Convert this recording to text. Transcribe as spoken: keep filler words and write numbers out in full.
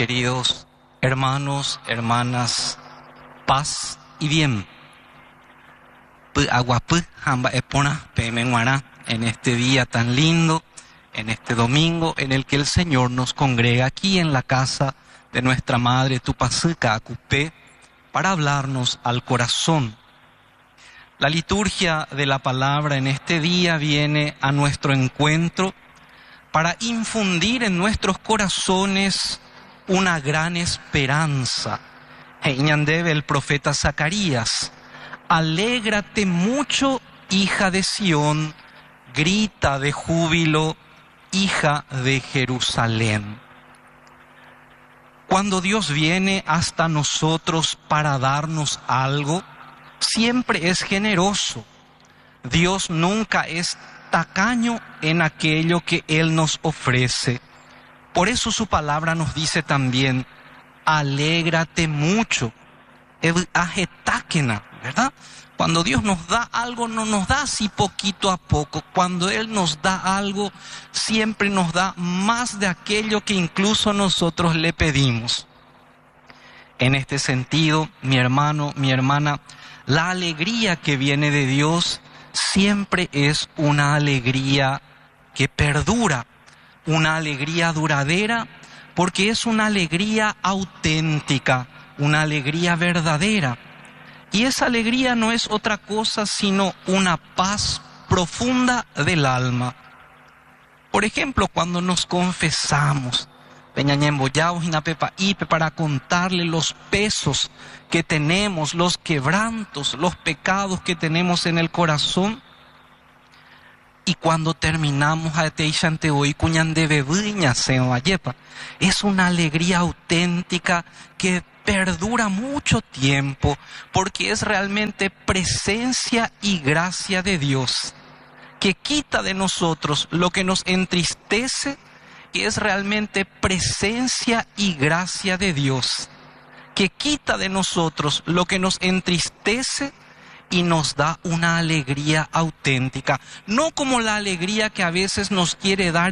Queridos hermanos, hermanas, paz y bien. En este día tan lindo, en este domingo en el que el Señor nos congrega aquí en la casa de nuestra Madre Tupacika Acupé para hablarnos al corazón. La liturgia de la palabra en este día viene a nuestro encuentro para infundir en nuestros corazones una gran esperanza. Debe el profeta Zacarías: alégrate mucho, hija de Sión, grita de júbilo, hija de Jerusalén. Cuando Dios viene hasta nosotros para darnos algo, siempre es generoso. Dios nunca es tacaño en aquello que Él nos ofrece. Por eso su palabra nos dice también: alégrate mucho. ¿Verdad? Cuando Dios nos da algo, no nos da así poquito a poco. Cuando Él nos da algo, siempre nos da más de aquello que incluso nosotros le pedimos. En este sentido, mi hermano, mi hermana, la alegría que viene de Dios siempre es una alegría que perdura, una alegría duradera, porque es una alegría auténtica, una alegría verdadera. Y esa alegría no es otra cosa sino una paz profunda del alma. Por ejemplo, cuando nos confesamos, para contarle los pesos que tenemos, los quebrantos, los pecados que tenemos en el corazón. Y cuando terminamos, es una alegría auténtica que perdura mucho tiempo, porque es realmente presencia y gracia de Dios, que quita de nosotros lo que nos entristece, que es realmente presencia y gracia de Dios, que quita de nosotros lo que nos entristece y nos da una alegría auténtica, no como la alegría que a veces nos quiere dar